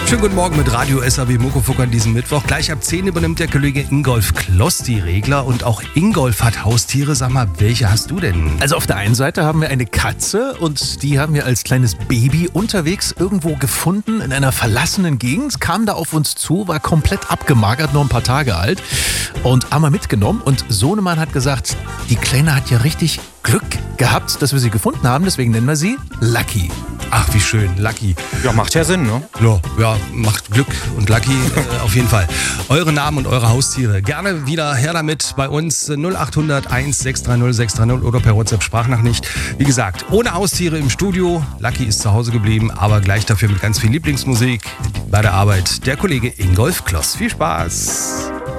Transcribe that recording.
Schönen guten Morgen mit Radio SAW Muckefuck an diesem Mittwoch. Gleich ab 10 übernimmt der Kollege Ingolf Kloss die Regler und auch Ingolf hat Haustiere. Sag mal, welche hast du denn? Also auf der einen Seite haben wir eine Katze und die haben wir als kleines Baby unterwegs irgendwo gefunden in einer verlassenen Gegend, kam da auf uns zu, war komplett abgemagert, nur ein paar Tage alt und haben wir mitgenommen und Sohnemann hat gesagt, die Kleine hat ja richtig Glück gehabt, dass wir sie gefunden haben, deswegen nennen wir sie Lucky. Ach, wie schön, Lucky. Ja, macht ja Sinn, ne? Ja, macht Glück und Lucky auf jeden Fall. Eure Namen und eure Haustiere. Gerne wieder her damit bei uns 0800 1630 630 oder per WhatsApp Sprachnachricht. Wie gesagt, ohne Haustiere im Studio. Lucky ist zu Hause geblieben, aber gleich dafür mit ganz viel Lieblingsmusik bei der Arbeit. Der Kollege Ingolf Kloss. Viel Spaß!